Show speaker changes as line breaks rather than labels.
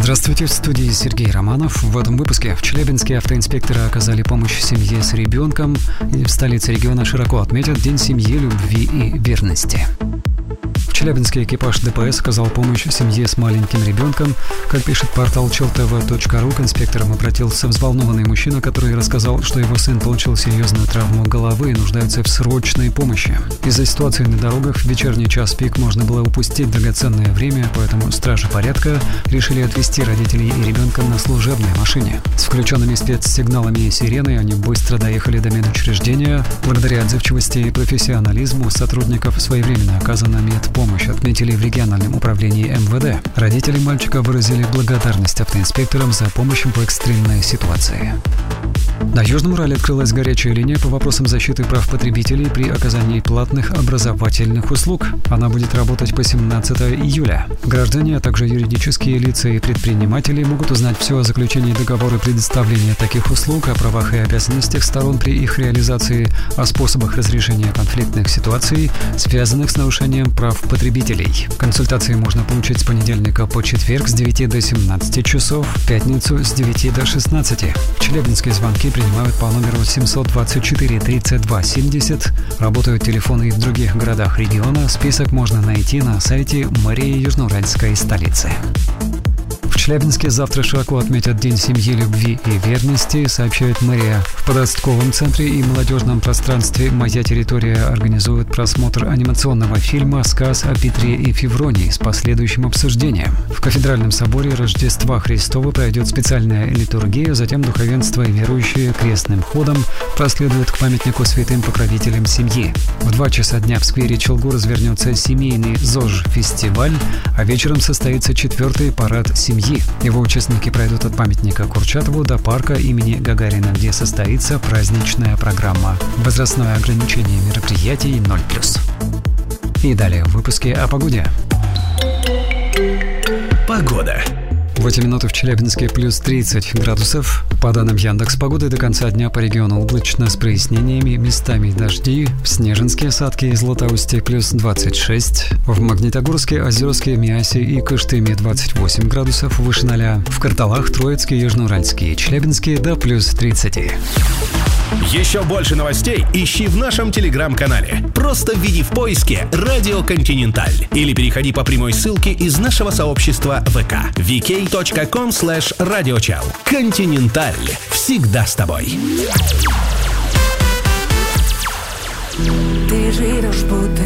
Здравствуйте, в студии Сергей Романов. В этом выпуске в Челябинске автоинспекторы оказали помощь семье с ребенком. И в столице региона широко отметят День семьи, любви и верности. В Челябинске экипаж ДПС оказал помощь семье с маленьким ребенком. Как пишет портал cheltv.ru, к инспекторам обратился взволнованный мужчина, который рассказал, что его сын получил серьезную травму головы и нуждается в срочной помощи. Из-за ситуации на дорогах в вечерний час пик можно было упустить драгоценное время, поэтому стражи порядка решили отвезти родителей и ребенка на служебной машине. С включенными спецсигналами и сиреной они быстро доехали до медучреждения. Благодаря отзывчивости и профессионализму сотрудников своевременно оказана медпомощь, отметили в региональном управлении МВД. Родители мальчика выразили благодарность автоинспекторам за помощь в экстренной ситуации. На Южном Урале открылась горячая линия по вопросам защиты прав потребителей при оказании платных образовательных услуг. Она будет работать по 17 июля. Граждане, а также юридические лица и предприниматели могут узнать все о заключении договора предоставления таких услуг, о правах и обязанностях сторон при их реализации, о способах разрешения конфликтных ситуаций, связанных с нарушением прав потребителей. Консультации можно получить с понедельника по четверг с 9 до 17 часов, в пятницу с 9 до 16. В Челябинске звонки принимают по номеру 724 32 70. Работают телефоны и в других городах региона. Список можно найти на сайте мэрии Южноуральской столицы. В Челябинске завтра широко отметят День семьи, любви и верности, сообщает мэрия. В подростковом центре и молодежном пространстве «Моя территория» организуют просмотр анимационного фильма «Сказ о Петре и Февронии» с последующим обсуждением. В кафедральном соборе Рождества Христова пройдет специальная литургия, затем духовенство и верующие крестным ходом проследуют к памятнику святым покровителям семьи. В 2 часа дня в сквере Челгу развернется семейный ЗОЖ-фестиваль, а вечером состоится 4-й парад семьи. Его участники пройдут от памятника Курчатову до парка имени Гагарина, где состоится праздничная программа. Возрастное ограничение мероприятий 0+. И далее в выпуске о погоде.
Погода.
В эти минуты в Челябинске плюс 30 градусов. По данным Яндекс.Погоды, до конца дня по региону облачно с прояснениями, местами дожди. В Снежинске, Садке и Златоусте плюс 26. В Магнитогорске, Озерске, Миасе и Кыштыме 28 градусов выше 0. В Карталах, Троицке, Южноуральске и Челябинске до плюс 30.
Еще больше новостей ищи в нашем телеграм-канале. Просто введи в поиске «Радио Континенталь» или переходи по прямой ссылке из нашего сообщества ВК vk.com/radiochal. Континенталь. Всегда с тобой.
Ты живешь будто